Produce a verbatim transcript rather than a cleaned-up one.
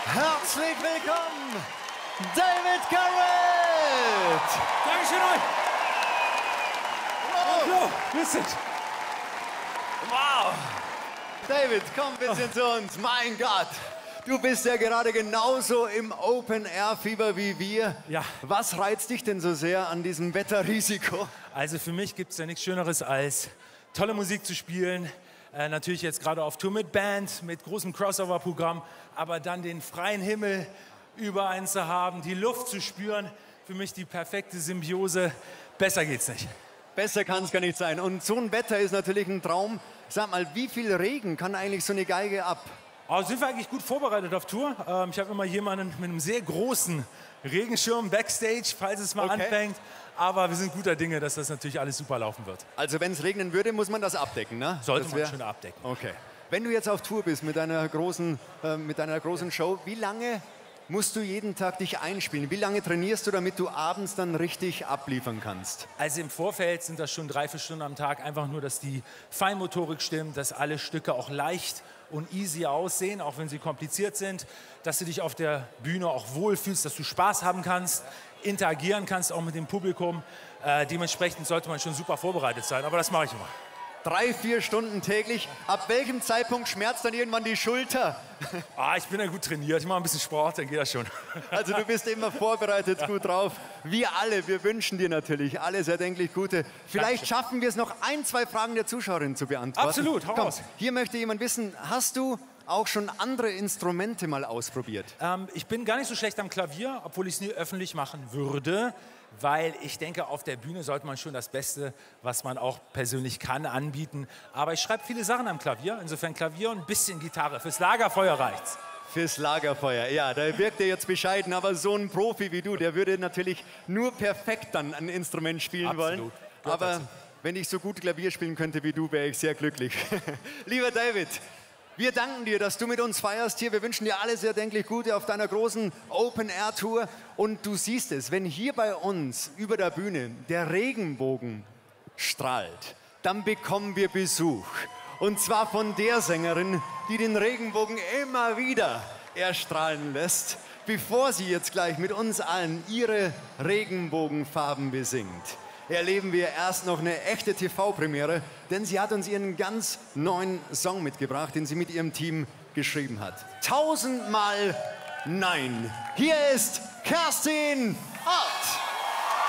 Herzlich willkommen, David Garrett! Dankeschön euch! Wow! Hallo, grüß dich! Wow! David, komm ein bisschen zu uns. Mein Gott, du bist ja gerade genauso im Open-Air-Fieber wie wir. Ja. Was reizt dich denn so sehr an diesem Wetterrisiko? Also für mich gibt es ja nichts Schöneres, als tolle Musik zu spielen. Äh, natürlich jetzt gerade auf Tour mit Band, mit großem Crossover-Programm, aber dann den freien Himmel über einen zu haben, die Luft zu spüren. Für mich die perfekte Symbiose. Besser geht's nicht. Besser kann es gar nicht sein. Und so ein Wetter ist natürlich ein Traum. Sag mal, wie viel Regen kann eigentlich so eine Geige ab? Also sind wir eigentlich gut vorbereitet auf Tour. Ähm, ich habe immer jemanden mit einem sehr großen Regenschirm backstage, falls es mal Okay. anfängt. Aber wir sind guter Dinge, dass das natürlich alles super laufen wird. Also wenn es regnen würde, muss man das abdecken, ne? Sollte Das man wär- schon abdecken. Okay. Wenn du jetzt auf Tour bist mit deiner großen, äh, mit deiner großen Show, wie lange musst du jeden Tag dich einspielen? Wie lange trainierst du, damit du abends dann richtig abliefern kannst? Also im Vorfeld sind das schon drei, vier Stunden am Tag. Einfach nur, dass die Feinmotorik stimmt, dass alle Stücke auch leicht und easy aussehen, auch wenn sie kompliziert sind. Dass du dich auf der Bühne auch wohlfühlst, dass du Spaß haben kannst, interagieren kannst auch mit dem Publikum. Äh, dementsprechend sollte man schon super vorbereitet sein. Aber das mache ich immer. Drei, vier Stunden täglich. Ab welchem Zeitpunkt schmerzt dann irgendwann die Schulter? Ah, ich bin ja gut trainiert. Ich mache ein bisschen Sport, dann geht das schon. Also du bist immer vorbereitet, gut drauf. Wir alle, wir wünschen dir natürlich alles erdenklich Gute. Vielleicht schaffen wir es noch, ein, zwei Fragen der Zuschauerin zu beantworten. Absolut, hau Komm, raus. hier möchte jemand wissen, hast du auch schon andere Instrumente mal ausprobiert? Ähm, ich bin gar nicht so schlecht am Klavier, obwohl ich es nie öffentlich machen würde, weil ich denke, auf der Bühne sollte man schon das Beste, was man auch persönlich kann, anbieten. Aber ich schreibe viele Sachen am Klavier, insofern Klavier und ein bisschen Gitarre. Fürs Lagerfeuer reicht's. Fürs Lagerfeuer, ja, da wirkt er jetzt bescheiden, aber so ein Profi wie du, der würde natürlich nur perfekt dann ein Instrument spielen Absolut. wollen. Gehört Aber dazu. wenn ich so gut Klavier spielen könnte wie du, wäre ich sehr glücklich. Lieber David, wir danken dir, dass du mit uns feierst hier. Wir wünschen dir alles erdenklich Gute auf deiner großen Open-Air-Tour. Und du siehst es, wenn hier bei uns über der Bühne der Regenbogen strahlt, dann bekommen wir Besuch. Und zwar von der Sängerin, die den Regenbogen immer wieder erstrahlen lässt, bevor sie jetzt gleich mit uns allen ihre Regenbogenfarben besingt. Erleben wir erst noch eine echte T V-Premiere, denn sie hat uns ihren ganz neuen Song mitgebracht, den sie mit ihrem Team geschrieben hat. Tausendmal Nein. Hier ist Kerstin Ott.